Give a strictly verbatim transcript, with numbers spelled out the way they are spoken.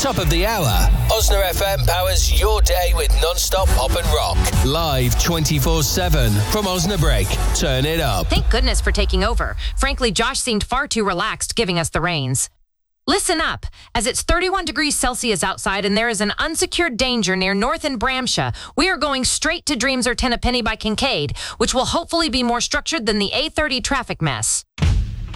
Top of the hour. Osna F M powers your day with non-stop pop and rock. Live twenty-four seven from Osnabrück. Turn it up. Thank goodness for taking over. Frankly, Josh seemed far too relaxed giving us the reins. Listen up, as it's thirty-one degrees Celsius outside and there is an unsecured danger near North and Bramsha. We are going straight to Dreams or Ten a Penny by Kincaid, which will hopefully be more structured than the A thirty traffic mess.